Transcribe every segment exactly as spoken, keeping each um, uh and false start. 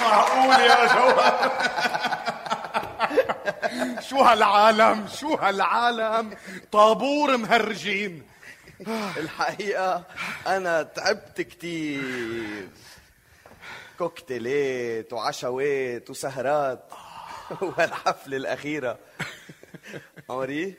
معقول يا جوهر؟ شو هالعالم شو هالعالم طابور مهرجين. الحقيقة أنا تعبت كتير، كوكتيلات وعشوات وسهرات والحفلة الأخيرة. أنري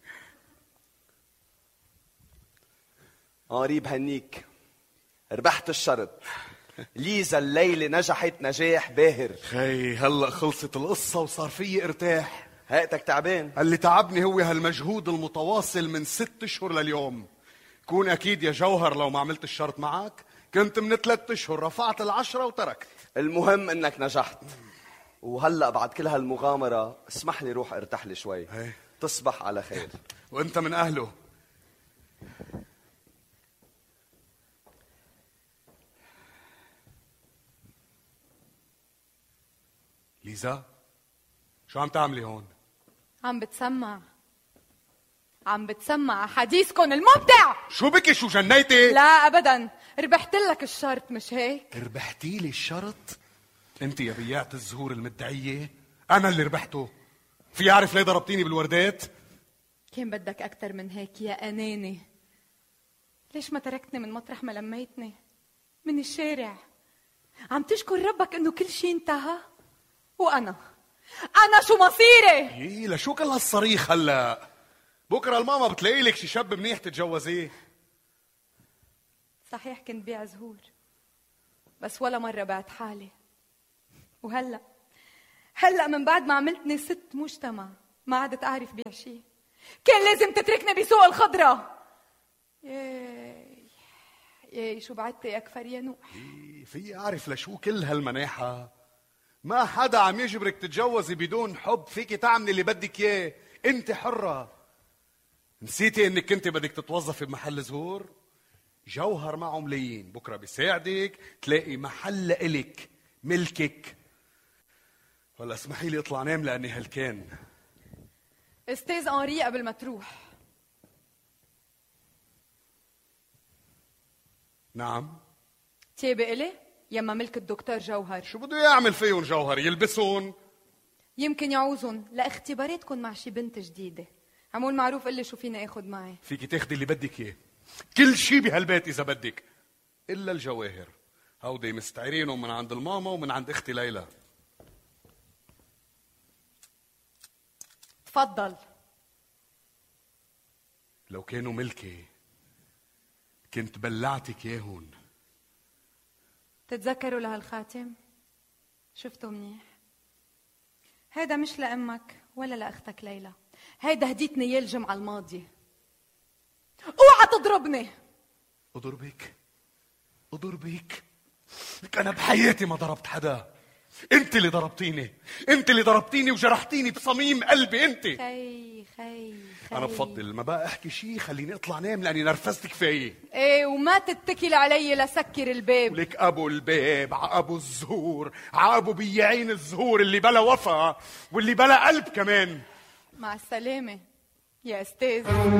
أنري بهنيك، ربحت الشرط. ليزا الليلة نجحت نجاح باهر. خي هلأ خلصت القصة وصار فيي ارتاح. هيئتك تعبان؟ اللي تعبني هو هالمجهود المتواصل من ست اشهر لليوم. كون اكيد يا جوهر لو ما عملت الشرط معك كنت من ثلاث اشهر رفعت العشرة وتركت. المهم انك نجحت. وهلأ بعد كل هالمغامرة اسمح لي روح ارتاح لي شوي. هي. تصبح على خير. وانت من اهله. ليزا شو عم تعملي هون؟ عم بتسمع عم بتسمع حديثكم الممتع. شو بكي شو جنيتي؟ لا ابدا، ربحت لك الشرط مش هيك؟ ربحتي لي الشرط؟ انت يا بياعة الزهور المدعية، انا اللي ربحته. في اعرف ليه ضربتيني بالوردات؟ كان بدك اكتر من هيك يا اناني. ليش ما تركتني من مطرح ما لميتني من الشارع؟ عم تشكر ربك انه كل شيء انتهى، وانا انا شو مصيري؟ ايه لشو كل هالصريخ هلا؟ بكره الماما بتلاقي لك شي شاب منيح تتجوزيه. صحيح كنت بيع زهور بس ولا مره بعت حالي. وهلا هلا من بعد ما عملتني ست مجتمع ما عادت اعرف بيع شيء. كان لازم تتركني بسوق الخضره. ياي ياي شو بعدت يا كفر يا نوح. إيه في اعرف لشو كل هالمناحه؟ ما حدا عم يجبرك تتجوزي بدون حب. فيكي تعملي اللي بدك اياه، انت حره. نسيتي انك كنت بدك تتوظفي بمحل زهور؟ جوهر معه ملايين، بكره بيساعدك تلاقي محل إلك ملكك. ولا اسمحي لي اطلع نام لاني هلكان. استاذ انري قبل ما تروح. نعم. تيابي إلي يما ملك الدكتور جوهر. شو بده يعمل فيهم جوهر؟ يلبسون؟ يمكن يعوزن لاختباراتكم مع شي بنت جديده. عمول معروف قلي شو فيني اخذ معي. فيكي تاخدي اللي بدك اياه، كل شي بهالبيت اذا بدك، الا الجواهر. هودي مستعيرينهم من عند الماما ومن عند اختي ليلى. تفضل. لو كانوا ملكي كنت بلعتك ياهن. تتذكروا لهالخاتم؟ شفتوا منيح؟ هيدا مش لأمك ولا لأختك ليلى، هيدا هديتني اياه الجمعة الماضية. اوعى تضربني. اضربك؟ اضربك؟ لك انا بحياتي ما ضربت حدا. انت اللي ضربتيني، انت اللي ضربتيني وجرحتيني بصميم قلبي انت. خي خي خي انا بفضل ما بقى احكي شيء خليني اطلع نام لاني نرفزت كفايه. ايه وما تتكل علي لسكر الباب. ولك ابو الباب ع ابو الزهور ع ابو بياعين الزهور اللي بلا وفا واللي بلا قلب كمان. مع السلامة يا استاذ.